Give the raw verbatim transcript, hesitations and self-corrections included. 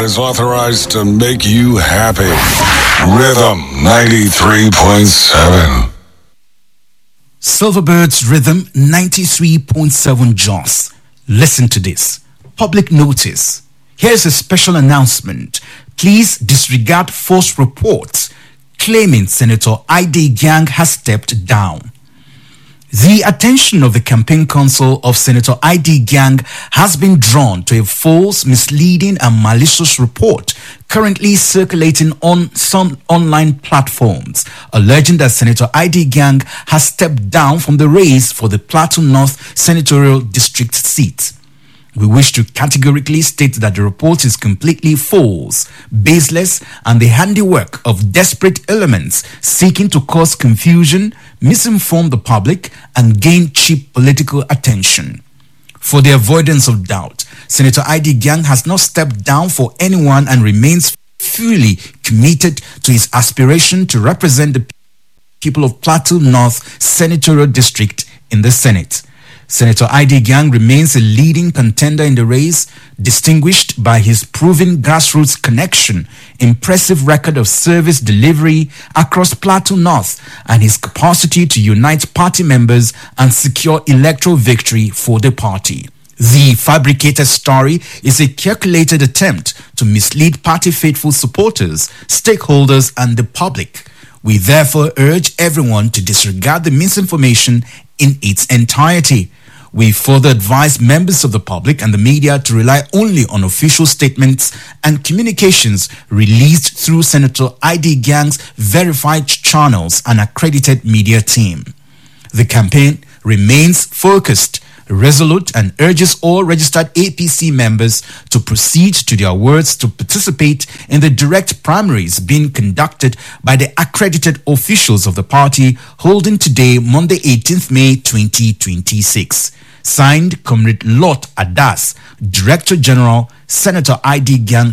is authorized to make you happy. Rhythm ninety-three point seven. Silverbird's Rhythm ninety-three point seven Jos. Listen to this. Public notice. Here's a special announcement. Please disregard false reports claiming Senator Ide Gyang has stepped down. The attention of the campaign council of Senator Ide Gyang has been drawn to a false, misleading and malicious report currently circulating on some online platforms, alleging that Senator Ide Gyang has stepped down from the race for the Plateau North Senatorial District seat. We wish to categorically state that the report is completely false, baseless, and the handiwork of desperate elements seeking to cause confusion, misinform the public, and gain cheap political attention. For the avoidance of doubt, Senator Ide Gyang has not stepped down for anyone and remains fully committed to his aspiration to represent the people of Plateau North Senatorial District in the Senate. Senator Ide Gyang remains a leading contender in the race, distinguished by his proven grassroots connection, impressive record of service delivery across Plateau North, and his capacity to unite party members and secure electoral victory for the party. The fabricated story is a calculated attempt to mislead party faithful supporters, stakeholders, and the public. We therefore urge everyone to disregard the misinformation in its entirety. We further advise members of the public and the media to rely only on official statements and communications released through Senator Ide Gyang's verified channels and accredited media team. The campaign remains focused, resolute, and urges all registered A P C members to proceed to their wards to participate in the direct primaries being conducted by the accredited officials of the party, holding today, Monday, eighteenth May twenty twenty-six. Signed, Comrade Lot Adas, Director General, Senator Ide Gyang